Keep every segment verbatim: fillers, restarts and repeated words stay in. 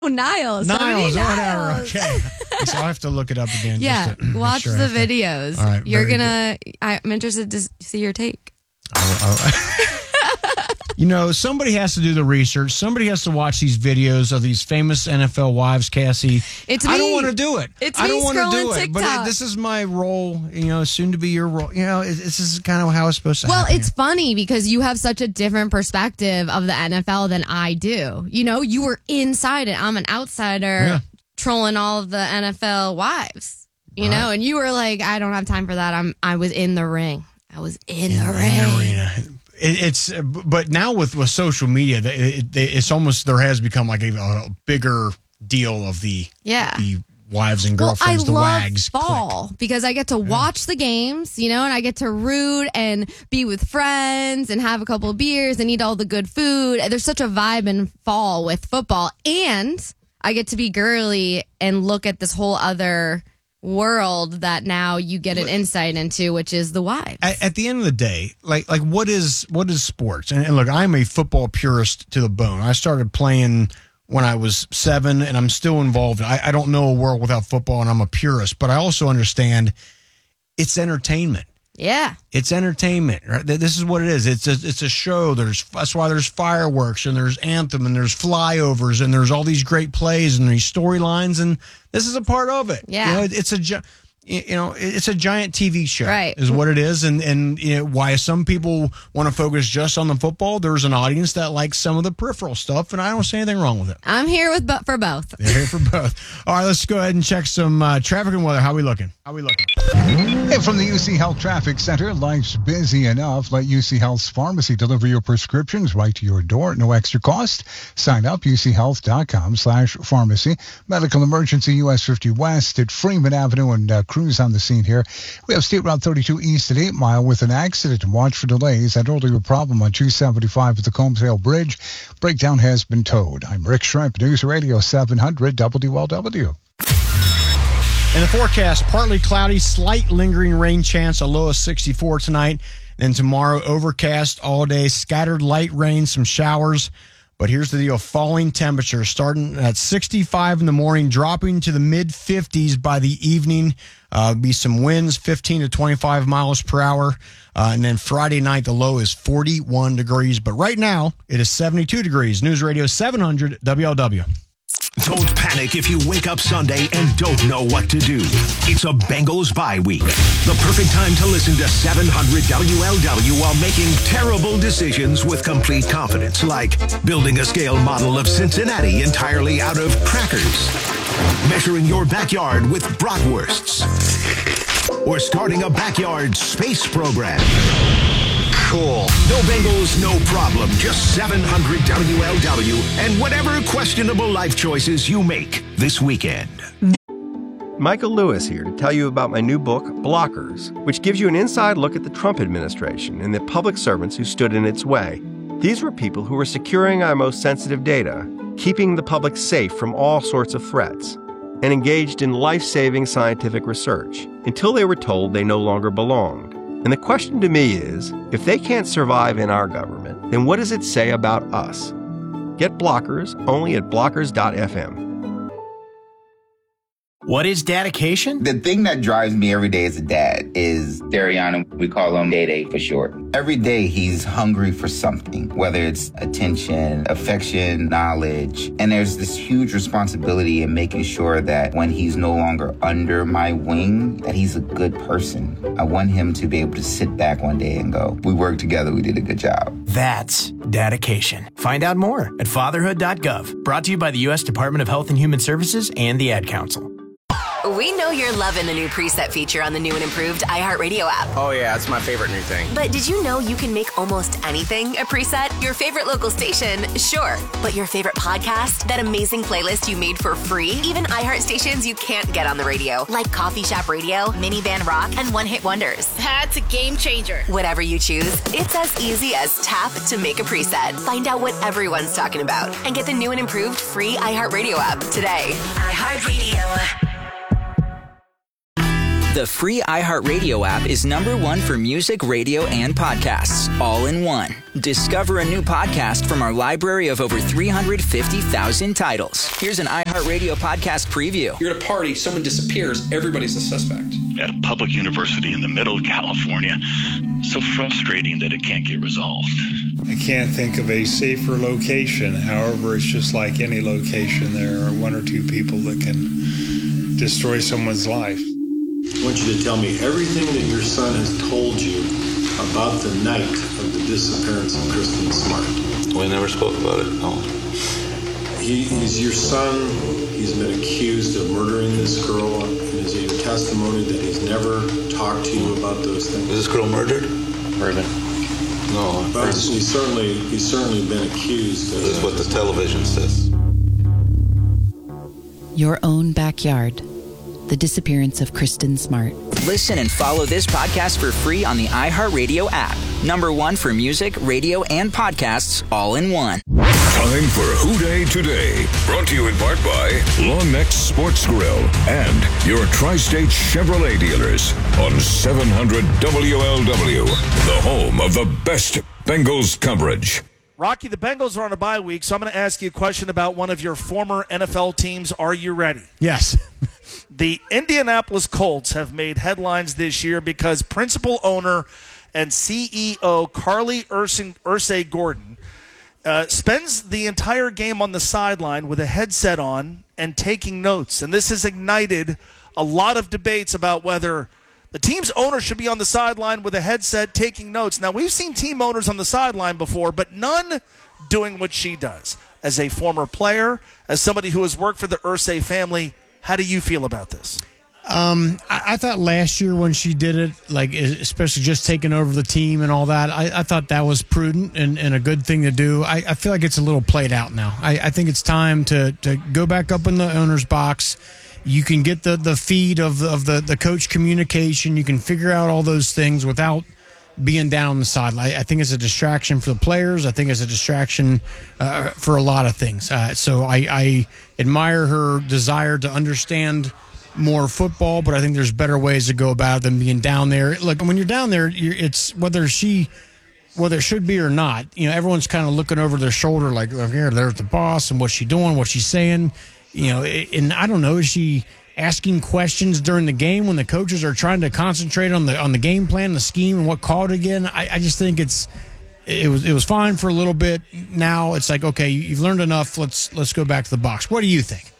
Niles. Niles, Niles. whatever. Okay. So I'll have to look it up again. Yeah, just to watch sure the videos. videos. All right, You're very gonna. I'm interested to see your take. I'll, I'll, you know, somebody has to do the research. Somebody has to watch these videos of these famous N F L wives, Cassie. It's I me. don't want to do it. It's I don't me want to scrolling do it. TikTok. But it, this is my role, you know, soon to be your role. You know, it, this is kind of how it's supposed to Well, happen. it's funny because you have such a different perspective of the N F L than I do. You know, you were inside it. I'm an outsider Yeah. trolling all of the N F L wives. You Right. know, and you were like, I don't have time for that. I'm. I was in the ring. I was in, in the the ring. arena. It, it's, but now with, with social media, it, it, it's almost there has become like a, a bigger deal of the Yeah. the wives and Well, girlfriends, I the love wags. fall clique. because I get to watch the games, you know, and I get to root and be with friends and have a couple of beers and eat all the good food. There's such a vibe in fall with football, and I get to be girly and look at this whole other world that now you get an insight into, which is the wives. At, at the end of the day, like like what is what is sports? And, and look, I'm a football purist to the bone. I started playing when I was seven, and I'm still involved. I, I don't know a world without football, and I'm a purist. But I also understand it's entertainment. Yeah. It's entertainment. Right? This is what it is. It's a, it's a show. There's that's why there's fireworks and there's anthem and there's flyovers and there's all these great plays and these storylines, and this is a part of it. Yeah. You know, it, it's a gi- you know it's a giant T V show. Right. Is what it is, and and you know, why some people want to focus just on the football. There's an audience that likes some of the peripheral stuff, and I don't see anything wrong with it. I'm here with bo- for both. They're here for both. All right, let's go ahead and check some uh, traffic and weather. How we looking? How we looking? Hey, from the U C Health Traffic Center, life's busy enough. Let U C Health's pharmacy deliver your prescriptions right to your door at no extra cost. Sign up, uchealth.com slash pharmacy. Medical emergency U S fifty West at Freeman Avenue and uh, Cruise on the scene here. We have State Route thirty-two East at eight Mile with an accident and watch for delays. That earlier problem on two seventy-five at the Combsdale Bridge. Breakdown has been towed. I'm Rick Shrimp, News Radio seven hundred W L W. In the forecast, partly cloudy, slight lingering rain chance, a low of sixty-four tonight. Then tomorrow, overcast all day, scattered light rain, some showers. But here's the deal, falling temperatures starting at sixty-five in the morning, dropping to the mid fifties by the evening. Uh, be some winds, fifteen to twenty-five miles per hour. Uh, and then Friday night, the low is forty-one degrees. But right now, it is seventy-two degrees. News Radio seven hundred W L W. Don't panic if you wake up Sunday and don't know what to do. It's a Bengals bye week. The perfect time to listen to seven hundred W L W while making terrible decisions with complete confidence, like building a scale model of Cincinnati entirely out of crackers, measuring your backyard with bratwursts, or starting a backyard space program. Cool. No Bengals, no problem. Just seven hundred W L W and whatever questionable life choices you make this weekend. Michael Lewis here to tell you about my new book, Blockers, which gives you an inside look at the Trump administration and the public servants who stood in its way. These were people who were securing our most sensitive data, keeping the public safe from all sorts of threats, and engaged in life-saving scientific research until they were told they no longer belonged. And the question to me is, if they can't survive in our government, then what does it say about us? Get Blockers only at blockers dot f m. What is dedication? The thing that drives me every day as a dad is Dariana. We call him Day Day for short. Every day he's hungry for something, whether it's attention, affection, knowledge. And there's this huge responsibility in making sure that when he's no longer under my wing, that he's a good person. I want him to be able to sit back one day and go, we worked together, we did a good job. That's dedication. Find out more at fatherhood dot gov. Brought to you by the U S Department of Health and Human Services and the Ad Council. We know you're loving the new preset feature on the new and improved iHeartRadio app. Oh, yeah, it's my favorite new thing. But did you know you can make almost anything a preset? Your favorite local station, sure. But your favorite podcast? That amazing playlist you made for free? Even iHeart stations you can't get on the radio, like Coffee Shop Radio, Minivan Rock, and One Hit Wonders. That's a game changer. Whatever you choose, it's as easy as tap to make a preset. Find out what everyone's talking about and get the new and improved free iHeartRadio app today. iHeartRadio. The free iHeartRadio app is number one for music, radio, and podcasts, all in one. Discover a new podcast from our library of over three hundred fifty thousand titles. Here's an iHeartRadio podcast preview. You're at a party, someone disappears, everybody's a suspect. At a public university in the middle of California, so frustrating that it can't get resolved. I can't think of a safer location. However, it's just like any location. There are one or two people that can destroy someone's life. I want you to tell me everything that your son has told you about the night of the disappearance of Kristen Smart. We never spoke about it, no. He, he's your son. He's been accused of murdering this girl. And is it your testimony that he's never talked to you about those things? Is this girl murdered? Raven. No. But he's certainly, he's certainly been accused. This is what the television says. Your own backyard. The disappearance of Kristen Smart. Listen and follow this podcast for free on the iHeartRadio app. Number one for music, radio, and podcasts, all in one. Time for Who Day Today. Brought to you in part by Long Neck Sports Grill and your Tri-State Chevrolet dealers on seven hundred W L W, the home of the best Bengals coverage. Rocky, the Bengals are on a bye week, so I'm going to ask you a question about one of your former N F L teams. Are you ready? Yes. The Indianapolis Colts have made headlines this year because principal owner and C E O Carly Ursay Gordon uh, spends the entire game on the sideline with a headset on and taking notes. And this has ignited a lot of debates about whether the team's owner should be on the sideline with a headset taking notes. Now, we've seen team owners on the sideline before, but none doing what she does. As a former player, as somebody who has worked for the Ursay family, how do you feel about this? Um, I, I thought last year when she did it, like especially just taking over the team and all that, I, I thought that was prudent and, and a good thing to do. I, I feel like it's a little played out now. I, I think it's time to, to go back up in the owner's box. You can get the, the feed of the, of the, the coach communication. You can figure out all those things without being down on the sideline. I think it's a distraction for the players. I think it's a distraction uh, for a lot of things. Uh, so I, I admire her desire to understand more football, but I think there's better ways to go about it than being down there. Look, when you're down there, you're, it's whether she, whether it should be or not, you know, everyone's kind of looking over their shoulder like, oh, here, there's the boss and what's she doing, what's she saying. You know, and I don't know, is she asking questions during the game when the coaches are trying to concentrate on the on the game plan, the scheme, and what called again? I, I just think it's it was it was fine for a little bit. Now it's like, okay, you've learned enough. Let's let's go back to the box. What do you think?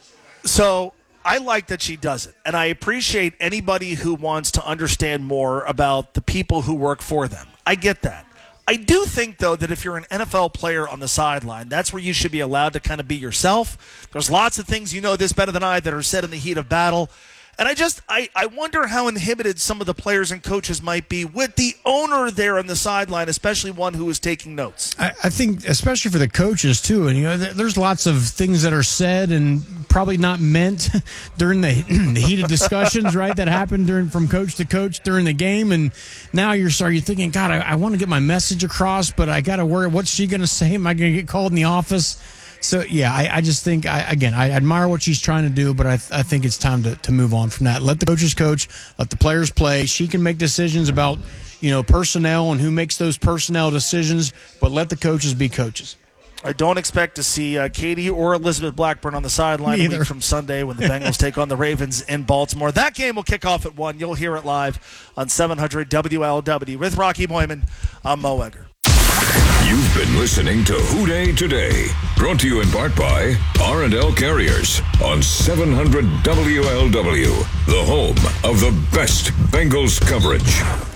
So I like that she does it, and I appreciate anybody who wants to understand more about the people who work for them. I get that. I do think, though, that if you're an N F L player on the sideline, that's where you should be allowed to kind of be yourself. There's lots of things, you know this better than I, that are said in the heat of battle. And I just, I, I wonder how inhibited some of the players and coaches might be with the owner there on the sideline, especially one who is taking notes. I, I think, especially for the coaches, too. And, you know, th- there's lots of things that are said and probably not meant during the, the heated discussions, right, that happened during from coach to coach during the game. And now you're sorry, you're thinking, God, I, I want to get my message across, but I got to worry, what's she going to say? Am I going to get called in the office? So, yeah, I, I just think, I, again, I admire what she's trying to do, but I, I think it's time to, to move on from that. Let the coaches coach, let the players play. She can make decisions about, you know, personnel and who makes those personnel decisions, but let the coaches be coaches. I don't expect to see uh, Katie or Elizabeth Blackburn on the sideline a week from Sunday when the Bengals take on the Ravens in Baltimore. That game will kick off at one. You'll hear it live on seven hundred W L W. With Rocky Boyman, I'm Mo Egger. You've been listening to Who Day Today, brought to you in part by R and L Carriers on seven hundred W L W, the home of the best Bengals coverage.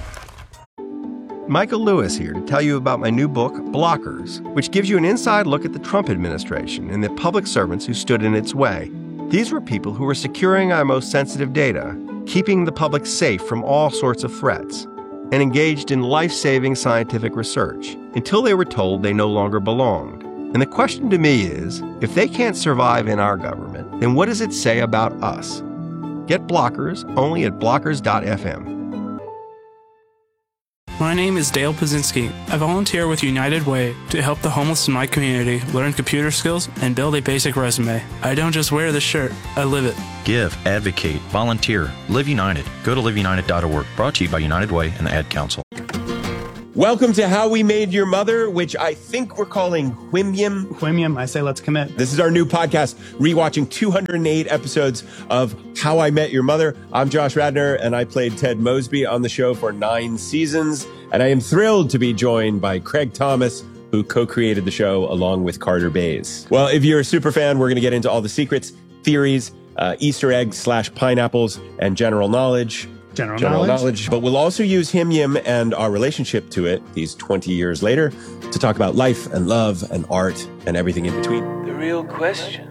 Michael Lewis here to tell you about my new book, Blockers, which gives you an inside look at the Trump administration and the public servants who stood in its way. These were people who were securing our most sensitive data, keeping the public safe from all sorts of threats, and engaged in life-saving scientific research until they were told they no longer belonged. And the question to me is, if they can't survive in our government, then what does it say about us? Get Blockers only at blockers dot f m. My name is Dale Pazinski. I volunteer with United Way to help the homeless in my community learn computer skills and build a basic resume. I don't just wear this shirt, I live it. Give, advocate, volunteer, Live United. Go to live united dot org. Brought to you by United Way and the Ad Council. Welcome to How We Made Your Mother, which I think we're calling Whimyam. Whimyam, I say let's commit. This is our new podcast, rewatching two hundred eight episodes of How I Met Your Mother. I'm Josh Radnor, and I played Ted Mosby on the show for nine seasons. And I am thrilled to be joined by Craig Thomas, who co-created the show along with Carter Bays. Well, if you're a super fan, we're going to get into all the secrets, theories, uh, Easter eggs slash pineapples, and general knowledge. General, general knowledge. knowledge. But we'll also use Him Yim and our relationship to it these twenty years later to talk about life and love and art and everything in between. The real question,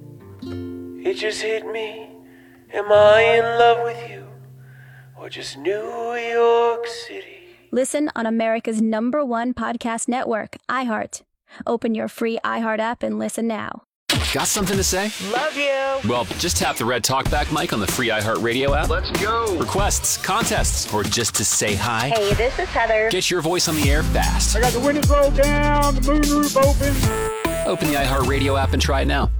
it just hit me. Am I in love with you or just New York City? Listen on America's number one podcast network, iHeart. Open your free iHeart app and listen now. Got something to say? Love you. Well, just tap the red talkback mic on the free iHeartRadio app. Let's go. Requests, contests, or just to say hi. Hey, this is Heather. Get your voice on the air fast. I got the windows rolled down, the moonroof open. Open the iHeartRadio app and try it now.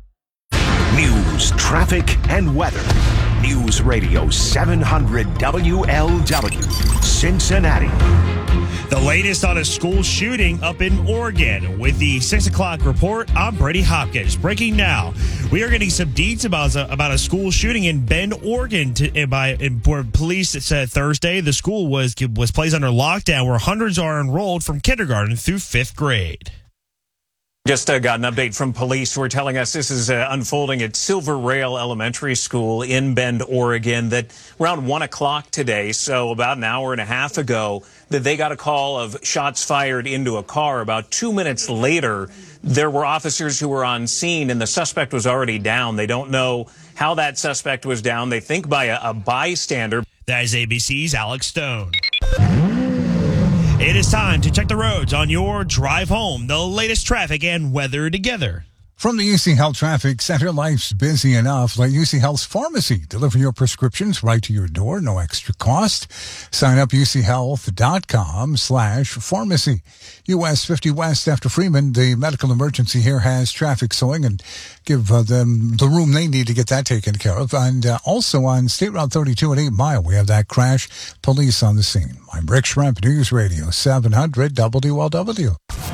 News, traffic, and weather. News Radio seven hundred W L W, Cincinnati. The latest on a school shooting up in Oregon. With the six o'clock report, I'm Brady Hopkins. Breaking now, we are getting some deets about a, about a school shooting in Bend, Oregon. To, by where police said Thursday the school was was placed under lockdown, where hundreds are enrolled from kindergarten through fifth grade. Just uh, got an update from police who are telling us this is uh, unfolding at Silver Rail Elementary School in Bend, Oregon, that around one o'clock today, so about an hour and a half ago, that they got a call of shots fired into a car. About two minutes later, there were officers who were on scene, and the suspect was already down. They don't know how that suspect was down. They think by a, a bystander. That is A B C's Alex Stone. It is time to check the roads on your drive home. The latest traffic and weather together. From the U C Health Traffic Center, life's busy enough. Let U C Health's pharmacy deliver your prescriptions right to your door, no extra cost. Sign up uchealth.com slash pharmacy. U S fifty West after Freeman, the medical emergency here has traffic slowing, and give uh, them the room they need to get that taken care of. And uh, also on State Route thirty-two at eight Mile, we have that crash. Police on the scene. I'm Rick Shrimp, News Radio seven hundred W L W.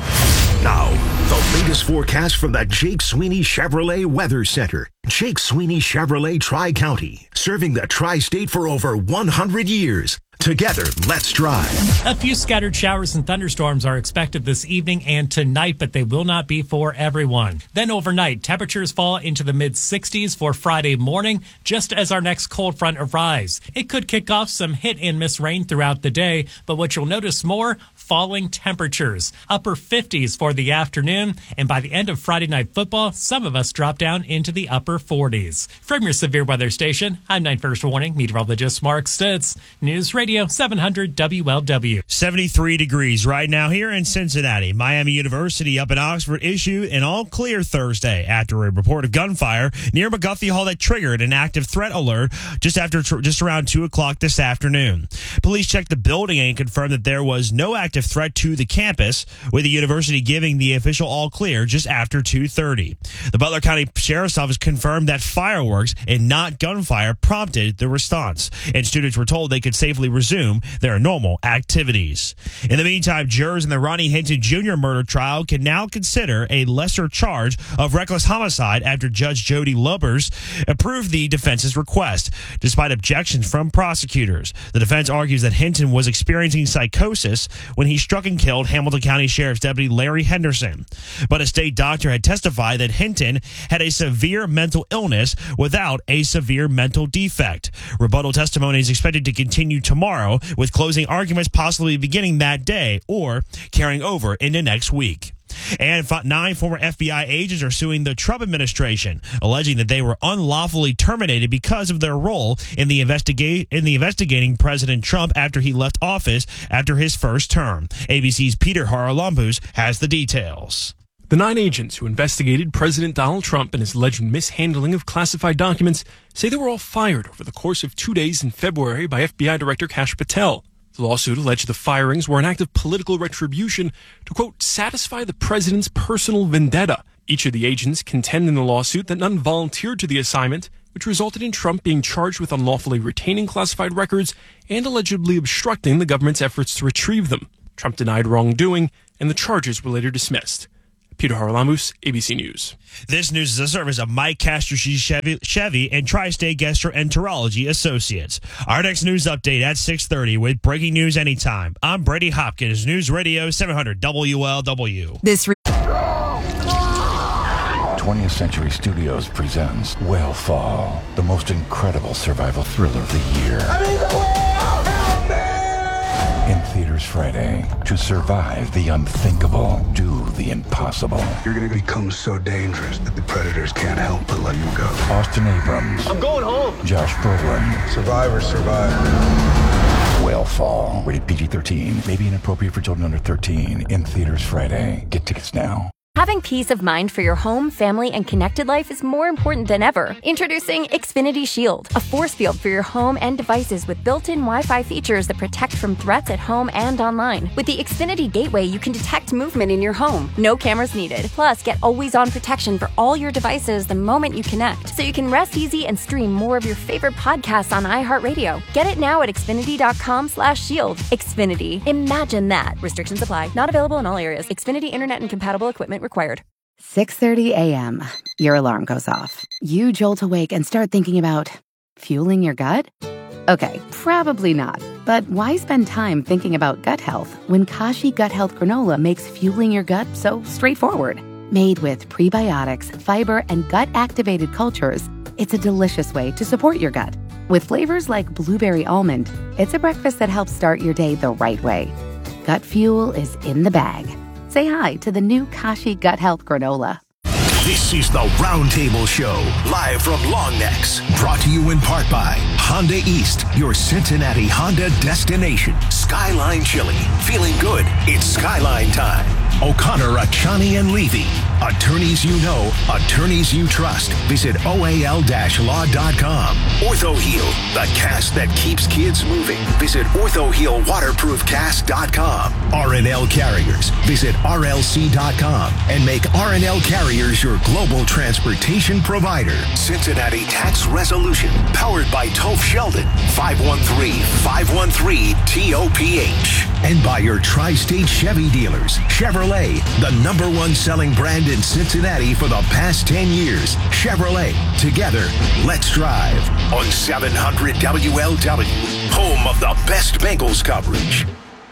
Now, the latest forecast from the Jake Sweeney Chevrolet Weather Center. Jake Sweeney Chevrolet Tri-County, serving the Tri-State for over one hundred years. Together, let's drive. A few scattered showers and thunderstorms are expected this evening and tonight, but they will not be for everyone. Then overnight, temperatures fall into the mid sixties for Friday morning, just as our next cold front arrives. It could kick off some hit and miss rain throughout the day, but what you'll notice more, falling temperatures. Upper fifties for the afternoon, and by the end of Friday Night Football, some of us drop down into the upper forties. From your severe weather station, I'm nine First Warning meteorologist Mark Stutz, News Radio seven hundred W L W. seventy-three degrees right now here in Cincinnati. Miami University up in Oxford issued an all clear Thursday after a report of gunfire near McGuffey Hall that triggered an active threat alert just after just around two o'clock this afternoon. Police checked the building and confirmed that there was no active threat to the campus, with the university giving the official all clear just after two thirty. The Butler County Sheriff's Office confirmed that fireworks and not gunfire prompted the response, and students were told they could safely resume their normal activities. In the meantime, jurors in the Ronnie Hinton Junior murder trial can now consider a lesser charge of reckless homicide after Judge Jody Lubbers approved the defense's request, despite objections from prosecutors. The defense argues that Hinton was experiencing psychosis when he struck and killed Hamilton County Sheriff's Deputy Larry Henderson. But a state doctor had testified that Hinton had a severe mental illness without a severe mental defect. Rebuttal testimony is expected to continue tomorrow, with closing arguments possibly beginning that day or carrying over into next week. And nine former F B I agents are suing the Trump administration, alleging that they were unlawfully terminated because of their role in the investigate in the investigating President Trump after he left office after his first term. A B C's Peter Haralambous has the details. The nine agents who investigated President Donald Trump and his alleged mishandling of classified documents say they were all fired over the course of two days in February by F B I Director Kash Patel. The lawsuit alleged the firings were an act of political retribution to, quote, satisfy the president's personal vendetta. Each of the agents contend in the lawsuit that none volunteered to the assignment, which resulted in Trump being charged with unlawfully retaining classified records and allegedly obstructing the government's efforts to retrieve them. Trump denied wrongdoing, and the charges were later dismissed. Peter Haralamus, A B C News. This news is a service of Mike Castershee Chevy, Chevy and Tri-State Gastroenterology Associates. Our next news update at six thirty with breaking news anytime. I'm Brady Hopkins, News Radio seven hundred W L W. This re- twentieth Century Studios presents Whale Fall, the most incredible survival thriller of the year. I'm in the whale! Help me! In theaters Friday. To survive the unthinkable, do the impossible. You're going to become so dangerous that the predators can't help but let you go. Austin Abrams. I'm going home. Josh Brolin. Survivor, survivor. Whale Fall. Rated P G thirteen. May be inappropriate for children under thirteen. In theaters Friday. Get tickets now. Having peace of mind for your home, family, and connected life is more important than ever. Introducing Xfinity Shield, a force field for your home and devices with built-in Wi-Fi features that protect from threats at home and online. With the Xfinity Gateway, you can detect movement in your home. No cameras needed. Plus, get always-on protection for all your devices the moment you connect, so you can rest easy and stream more of your favorite podcasts on iHeartRadio. Get it now at Xfinity.com slash shield. Xfinity. Imagine that. Restrictions apply. Not available in all areas. Xfinity Internet and compatible equipment required. six thirty a.m. Your alarm goes off. You jolt awake and start thinking about fueling your gut? Okay, probably not. But why spend time thinking about gut health when Kashi Gut Health Granola makes fueling your gut so straightforward? Made with prebiotics, fiber, and gut-activated cultures, it's a delicious way to support your gut. With flavors like blueberry almond, it's a breakfast that helps start your day the right way. Gut fuel is in the bag. Say hi to the new Kashi Gut Health Granola. This is the Roundtable Show, live from Long Necks. Brought to you in part by Honda East, your Cincinnati Honda destination. Skyline Chili, feeling good. It's Skyline time. O'Connor, Achani, and Levy. Attorneys you know, attorneys you trust. Visit O A L law dot com. OrthoHeal, the cast that keeps kids moving. Visit ortho heal waterproof cast dot com. R and L Carriers. Visit R L C dot com and make R and L Carriers your global transportation provider. Cincinnati Tax Resolution, powered by Toph Sheldon. five one three, five one three, T O P H. And by your Tri-State Chevy dealers. Chevrolet, the number one selling brand in Cincinnati for the past ten years. Chevrolet, together, let's drive on seven hundred W L W, home of the best Bengals coverage.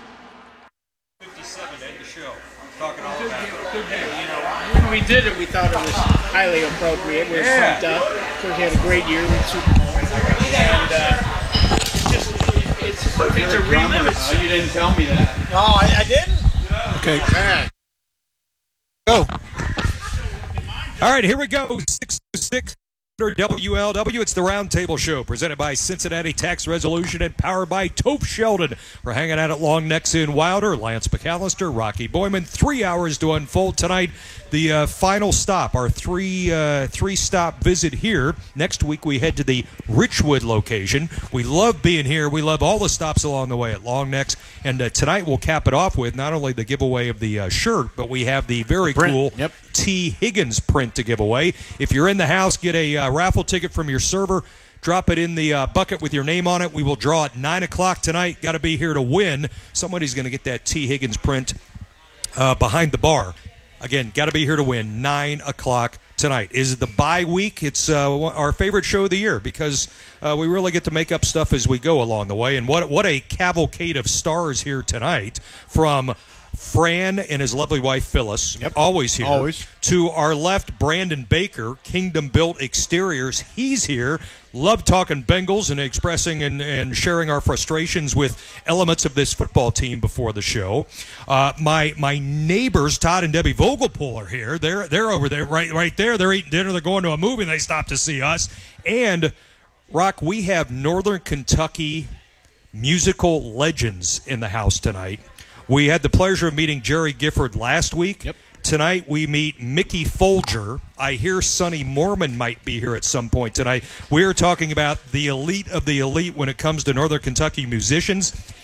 When we did it, we thought it was highly appropriate. We were pumped up. Of course, he had a great year with Super Bowl. And uh, just, it's, it's a relive. Oh, you didn't tell me that. No, I, I didn't? Okay. Man. Go. All right, here we go. six to six W L W. It's the Roundtable Show, presented by Cincinnati Tax Resolution and powered by Toph Sheldon. We're hanging out at Long Necks in Wilder. Lance McAllister, Rocky Boyman. Three hours to unfold tonight. The uh, final stop, our three uh, three stop visit here. Next week we head to the Richwood location. We love being here. We love all the stops along the way at Long Necks. And uh, tonight we'll cap it off with not only the giveaway of the uh, shirt, but we have the very Print. cool Yep. T. Higgins print to give away. If you're in the house, get a uh, raffle ticket from your server. Drop it in the uh, bucket with your name on it. We will draw at nine o'clock tonight. Got to be here to win. Somebody's going to get that T. Higgins print uh, behind the bar. Again, got to be here to win. nine o'clock tonight. Is it the bye week? It's uh, our favorite show of the year because uh, we really get to make up stuff as we go along the way. And what what a cavalcade of stars here tonight, from Fran and his lovely wife Phyllis, yep. always here. Always. To our left, Brandon Baker, Kingdom Built Exteriors. He's here. Love talking Bengals and expressing and, and sharing our frustrations with elements of this football team before the show. Uh, my my neighbors, Todd and Debbie Vogelpool, are here. They're they're over there, right right there. They're eating dinner. They're going to a movie. And they stop to see us. And Rock, we have Northern Kentucky musical legends in the house tonight. We had the pleasure of meeting Jerry Gifford last week. Yep. Tonight we meet Mickey Folger. I hear Sonny Mormon might be here at some point tonight. We're talking about the elite of the elite when it comes to Northern Kentucky musicians.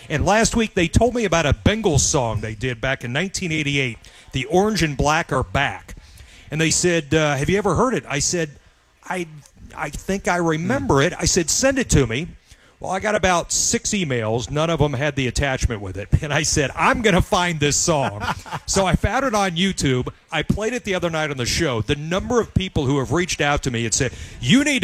And last week they told me about a Bengals song they did back in nineteen eighty-eight, The Orange and Black Are Back. And they said, uh, have you ever heard it? I said, I, I think I remember it. I said, send it to me. Well, I got about six emails. None of them had the attachment with it. And I said, I'm going to find this song. So I found it on YouTube. I played it the other night on the show. The number of people who have reached out to me and said, you need to